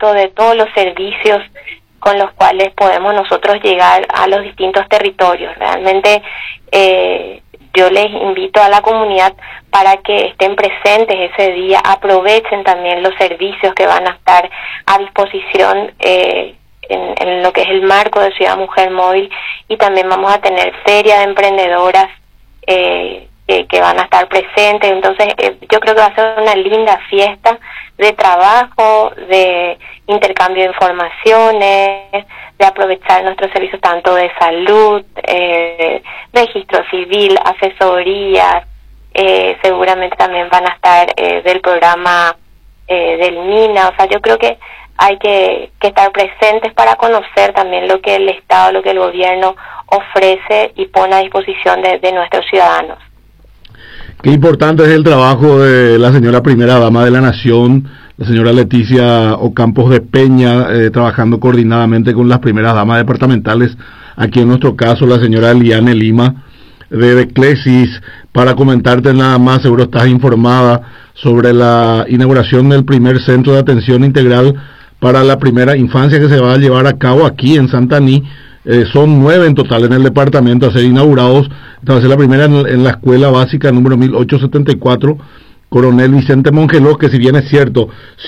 producto de todos los servicios con los cuales podemos nosotros llegar a los distintos territorios. Realmente yo les invito a la comunidad para que estén presentes ese día, aprovechen también los servicios que van a estar a disposición en lo que es el marco de Ciudad Mujer Móvil, y también vamos a tener feria de emprendedoras que van a estar presentes. Entonces yo creo que va a ser una linda fiesta de trabajo, de intercambio de informaciones, de aprovechar nuestros servicios tanto de salud, registro civil, asesorías, seguramente también van a estar del programa del MINA. O sea, yo creo que hay que estar presentes para conocer también lo que el Estado, lo que el gobierno ofrece y pone a disposición de nuestros ciudadanos. Qué importante es el trabajo de la señora primera dama de la Nación, la señora Leticia Ocampos de Peña, trabajando coordinadamente con las primeras damas departamentales, aquí en nuestro caso la señora Eliane Lima de Beclesis, para comentarte nada más, seguro estás informada sobre la inauguración del primer centro de atención integral para la primera infancia que se va a llevar a cabo aquí en Santaní. Son 9 en total en el departamento a ser inaugurados. Esta va a ser la primera en la escuela básica número 1874, Coronel Vicente Mongeló, que si bien es cierto,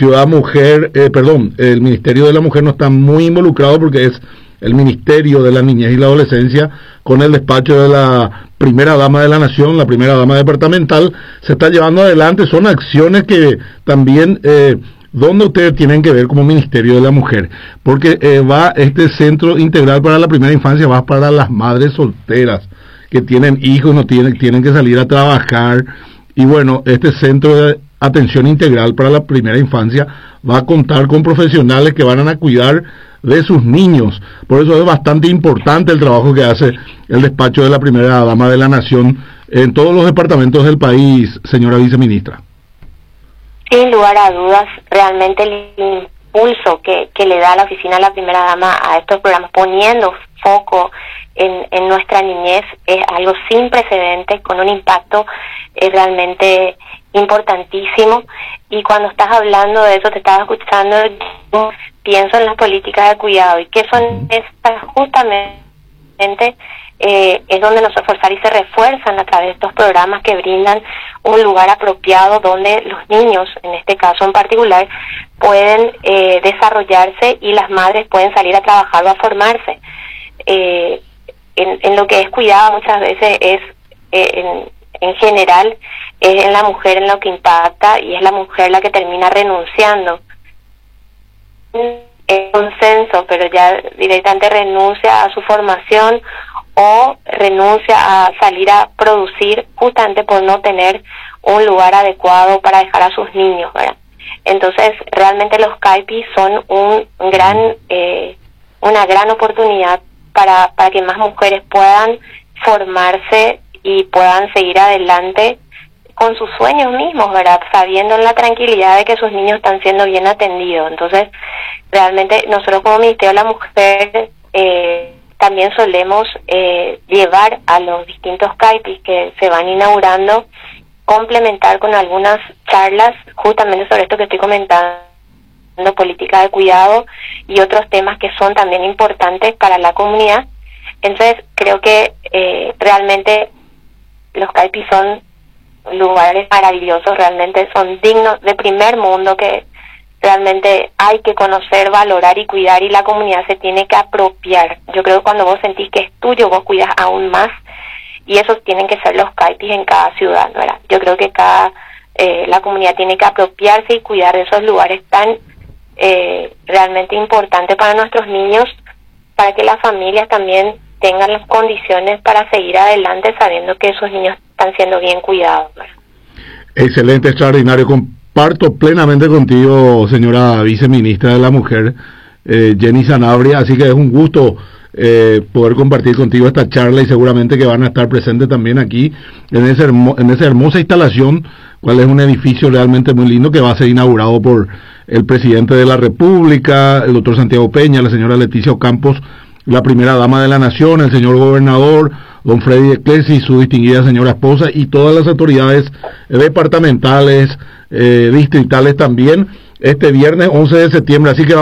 el Ministerio de la Mujer no está muy involucrado porque es el Ministerio de la Niñez y la Adolescencia, con el despacho de la primera dama de la Nación, la primera dama departamental, se está llevando adelante. Son acciones que también donde ustedes tienen que ver como Ministerio de la Mujer, porque va este centro integral para la primera infancia, va para las madres solteras que tienen hijos, no tienen que salir a trabajar, y bueno, este centro de atención integral para la primera infancia va a contar con profesionales que van a cuidar de sus niños. Por eso es bastante importante el trabajo que hace el despacho de la primera dama de la Nación en todos los departamentos del país, señora viceministra. Sin lugar a dudas, realmente el impulso que le da la oficina de la primera dama a estos programas, poniendo foco en nuestra niñez, es algo sin precedentes, con un impacto realmente importantísimo. Y cuando estás hablando de eso, te estaba escuchando, pienso en las políticas de cuidado, y que son estas justamente es donde nos esforzar y se refuerzan a través de estos programas que brindan un lugar apropiado donde los niños, en este caso en particular, pueden desarrollarse y las madres pueden salir a trabajar o a formarse. En lo que es cuidado muchas veces es, en general, es en la mujer en lo que impacta, y es la mujer la que termina renunciando. Es consenso, pero ya directamente renuncia a su formación o renuncia a salir a producir justamente por no tener un lugar adecuado para dejar a sus niños, ¿verdad? Entonces, realmente los CAIPI son una gran oportunidad para que más mujeres puedan formarse y puedan seguir adelante con sus sueños mismos, ¿verdad? Sabiendo en la tranquilidad de que sus niños están siendo bien atendidos. Entonces, realmente nosotros como Ministerio de la Mujer también solemos llevar a los distintos CAIPIs que se van inaugurando, complementar con algunas charlas justamente sobre esto que estoy comentando, política de cuidado y otros temas que son también importantes para la comunidad. Entonces, creo que realmente los CAIPIs son lugares maravillosos, realmente son dignos de primer mundo, que realmente hay que conocer, valorar y cuidar, y la comunidad se tiene que apropiar. Yo creo que cuando vos sentís que es tuyo, vos cuidas aún más, y esos tienen que ser los CAIPIs en cada ciudad, ¿verdad? Yo creo que la comunidad tiene que apropiarse y cuidar de esos lugares tan realmente importantes para nuestros niños, para que las familias también tengan las condiciones para seguir adelante sabiendo que esos niños están siendo bien cuidados, ¿verdad? Excelente, extraordinario. Comparto plenamente contigo, señora viceministra de la Mujer, Jenny Sanabria, así que es un gusto poder compartir contigo esta charla, y seguramente que van a estar presentes también aquí en esa hermosa instalación, cual es un edificio realmente muy lindo que va a ser inaugurado por el presidente de la República, el doctor Santiago Peña, la señora Leticia Ocampos, la primera dama de la Nación, el señor gobernador, don Freddy Beclesis, su distinguida señora esposa, y todas las autoridades departamentales, distritales también, este viernes 11 de septiembre, así que